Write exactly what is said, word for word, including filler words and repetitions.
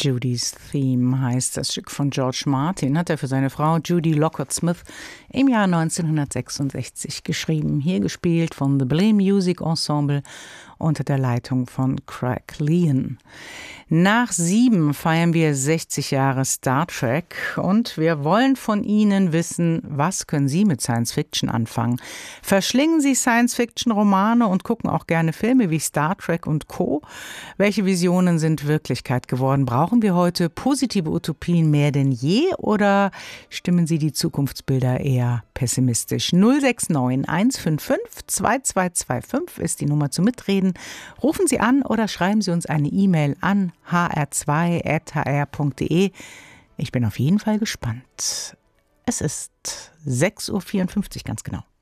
Judy's Theme heißt das Stück von George Martin, hat er für seine Frau Judy Lockwood Smith im Jahr neunzehnhundertsechsundsechzig geschrieben. Hier gespielt von The Blame Music Ensemble unter der Leitung von Craig Leon. Nach sieben feiern wir sechzig Jahre Star Trek und wir wollen von Ihnen wissen, was können Sie mit Science Fiction anfangen? Verschlingen Sie Science Fiction Romane und gucken auch gerne Filme wie Star Trek und Co. Welche Visionen sind Wirklichkeit geworden? Brauchen wir heute positive Utopien mehr denn je oder stimmen Sie die Zukunftsbilder eher pessimistisch? null sechs neun eins fünf fünf zwei zwei zwei fünf ist die Nummer zum Mitreden. Rufen Sie an oder schreiben Sie uns eine E-Mail an h r zwei at h r punkt d e. Ich bin auf jeden Fall gespannt. Es ist sechs Uhr vierundfünfzig ganz genau.